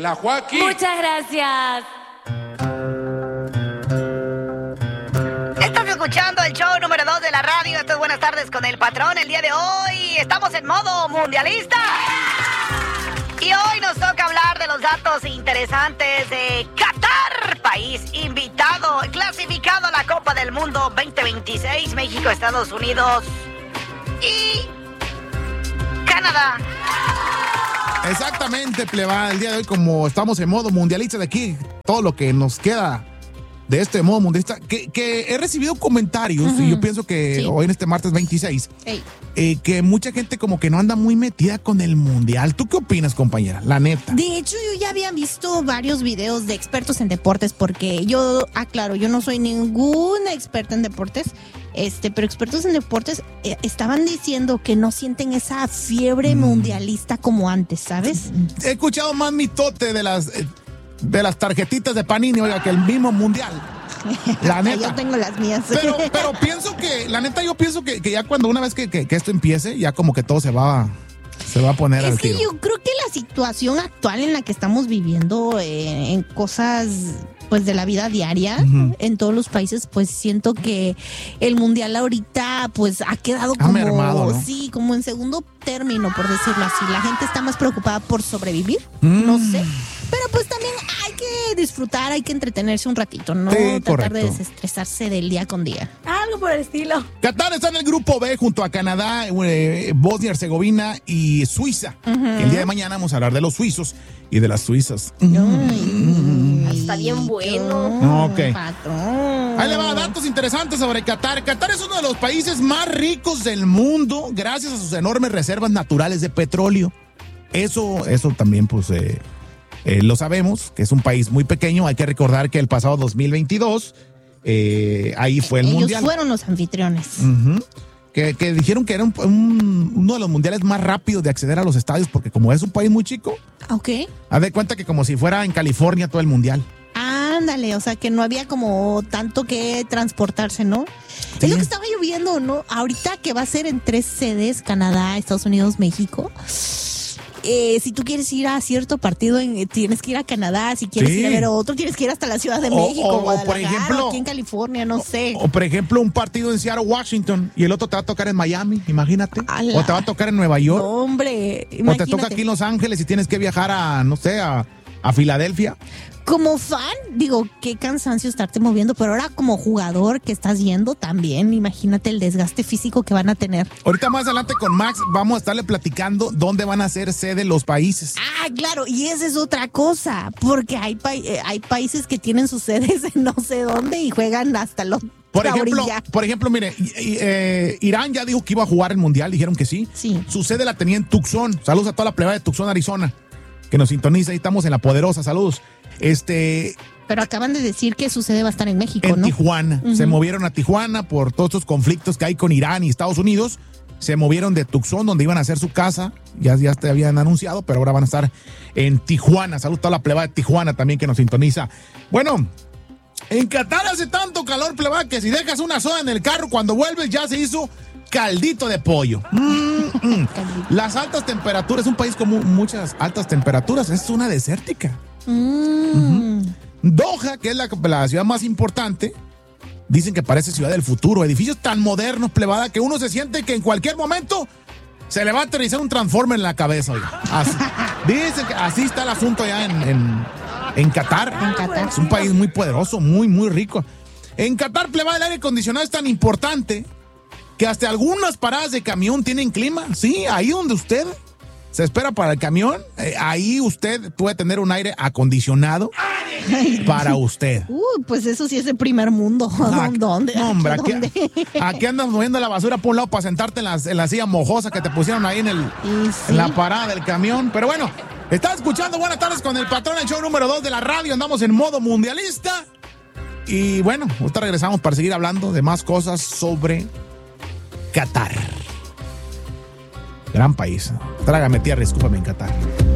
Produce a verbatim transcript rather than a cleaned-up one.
la Joaquín. Muchas gracias. Estás escuchando el show número dos de la radio. Esto es Buenas Tardes con el Patrón. El día de hoy estamos en modo mundialista. Y hoy nos toca hablar de los datos interesantes de Qatar, país invitado, clasificado a la Copa del Mundo veinte veintiséis. México, Estados Unidos y Canadá. Exactamente, plebada. El día de hoy, como estamos en modo mundialista de aquí, todo lo que nos queda de este modo mundialista, que, que he recibido comentarios, uh-huh. y yo pienso que sí. hoy en este martes veintiséis, eh, que mucha gente como que no anda muy metida con el mundial. ¿Tú qué opinas, compañera? La neta. De hecho, yo ya había visto varios videos de expertos en deportes, porque yo, aclaro, yo no soy ninguna experta en deportes, este, pero expertos en deportes eh, estaban diciendo que no sienten esa fiebre mm. mundialista como antes, ¿sabes? He escuchado más mitote de las... Eh, de las tarjetitas de Panini, oiga, que el mismo mundial. La neta. Yo tengo las mías. Pero, pero pienso que, la neta, yo pienso que, que ya cuando una vez que, que, que esto empiece, ya como que todo se va, se va a poner al tiro. Es que yo creo que la situación actual en la que estamos viviendo eh, en cosas pues de la vida diaria, uh-huh. en todos los países, pues siento que el mundial ahorita pues ha quedado como, ha mermado, ¿no? Sí, como en segundo término, por decirlo así. La gente está más preocupada por sobrevivir, mm. no sé. Pero pues también hay que disfrutar, hay que entretenerse un ratito, ¿no? Sí, tratar correcto. de desestresarse del día con día. Algo por el estilo. Qatar está en el grupo B junto a Canadá, eh, Bosnia y Herzegovina y Suiza. Uh-huh. El día de mañana vamos a hablar de los suizos y de las suizas. Ay, mm. Está bien bueno. Ok. Patrón. Ahí le va, datos interesantes sobre Qatar. Qatar es uno de los países más ricos del mundo gracias a sus enormes reservas naturales de petróleo. Eso, eso también, pues... Eh, Eh, lo sabemos, que es un país muy pequeño. Hay que recordar que el pasado dos mil veintidós, eh, ahí fue el Ellos mundial. Ellos fueron los anfitriones. Uh-huh. Que, que dijeron que era un, un, uno de los mundiales más rápidos de acceder a los estadios, porque como es un país muy chico, ok, haz de cuenta que como si fuera en California todo el mundial. Ándale, o sea que no había como tanto que transportarse, ¿no? Sí. Es lo que estaba lloviendo, ¿no? Ahorita que va a ser en tres sedes, Canadá, Estados Unidos, México. Eh, si tú quieres ir a cierto partido, en, tienes que ir a Canadá. Si quieres sí. ir a ver otro, tienes que ir hasta la Ciudad de o, México, o, Guadalajara, o por ejemplo, aquí en California, no sé. O, o por ejemplo, un partido en Seattle, Washington, y el otro te va a tocar en Miami, imagínate. ¡Ala! O te va a tocar en Nueva York. No, hombre, imagínate. O te toca aquí en Los Ángeles y tienes que viajar a, no sé, a, a Filadelfia. Como fan, digo, qué cansancio estarte moviendo, pero ahora como jugador que estás yendo también, imagínate el desgaste físico que van a tener. Ahorita más adelante con Max vamos a estarle platicando dónde van a ser sede los países. Ah, claro, y esa es otra cosa, porque hay, pa- hay países que tienen sus sedes en no sé dónde y juegan hasta los... Por ejemplo, por ejemplo, mire, eh, Irán ya dijo que iba a jugar el Mundial, dijeron que sí. Sí. Su sede la tenía en Tucson. Saludos a toda la plebada de Tucson, Arizona, que nos sintoniza. Ahí estamos en La Poderosa, saludos. Este... Pero acaban de decir que su sede va a estar en México, en ¿no? En Tijuana. Uh-huh. Se movieron a Tijuana por todos estos conflictos que hay con Irán y Estados Unidos. Se movieron de Tucson, donde iban a hacer su casa. Ya, ya te habían anunciado, pero ahora van a estar en Tijuana. Saludos a toda la plebada de Tijuana también que nos sintoniza. Bueno, en Qatar hace tanto calor, plebada, que si dejas una soda en el carro, cuando vuelves ya se hizo caldito de pollo. Mm, mm. Las altas temperaturas, un país con muchas altas temperaturas, es una desértica. Mm. Uh-huh. Doha, que es la, la ciudad más importante, dicen que parece ciudad del futuro. Edificios tan modernos, plebada, que uno se siente que en cualquier momento se le va a aterrizar un transformer en la cabeza. Oiga. Así, dicen que así está el asunto allá en, en, en Qatar. En Qatar. Es un país muy poderoso, muy, muy rico. En Qatar, plebada, el aire acondicionado es tan importante que hasta algunas paradas de camión tienen clima. Sí, ahí donde usted se espera para el camión, eh, ahí usted puede tener un aire acondicionado para usted. Uh, pues eso sí es el primer mundo. Aquí, ¿Dónde? No, hombre, aquí, ¿Dónde? aquí andas moviendo la basura por un lado para sentarte en la, en la silla mojosa que te pusieron ahí en, el, sí. en la parada del camión. Pero bueno, estás escuchando Buenas Tardes con el Patrón, el show número dos de la radio. Andamos en modo mundialista. Y bueno, ahorita regresamos para seguir hablando de más cosas sobre Qatar. Gran país. Trágame tierra, escúpame en Qatar.